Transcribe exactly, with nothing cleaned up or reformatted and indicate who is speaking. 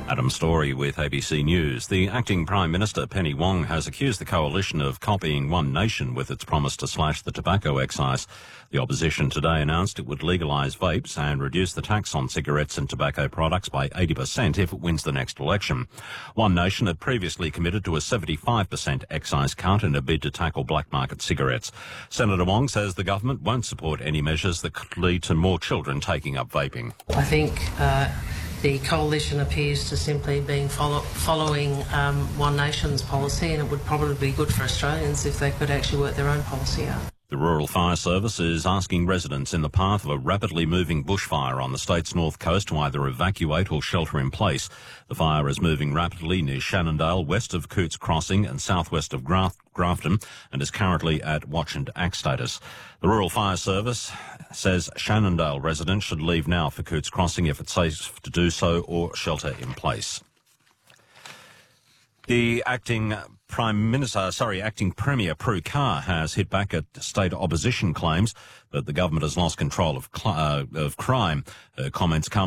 Speaker 1: Adam Story with A B C News. The acting Prime Minister, Penny Wong, has accused the coalition of copying One Nation with its promise to slash the tobacco excise. The opposition today announced it would legalise vapes and reduce the tax on cigarettes and tobacco products by eighty percent if it wins the next election. One Nation had previously committed to a seventy-five percent excise cut in a bid to tackle black market cigarettes. Senator Wong says the government won't support any measures that could lead to more children taking up vaping.
Speaker 2: I think uh, the coalition appears to simply be follow following um, One Nation's policy, and it would probably be good for Australians if they could actually work their own policy out.
Speaker 1: The Rural Fire Service is asking residents in the path of a rapidly moving bushfire on the state's north coast to either evacuate or shelter in place. The fire is moving rapidly near Shannondale, west of Cootes Crossing and southwest of Graf Grafton, and is currently at watch and act status. The Rural Fire Service says Shannondale residents should leave now for Cootes Crossing if it's safe to do so, or shelter in place. The acting Prime Minister, sorry, acting Premier Prue Car has hit back at state opposition claims that the government has lost control of, uh, of crime. Her comments come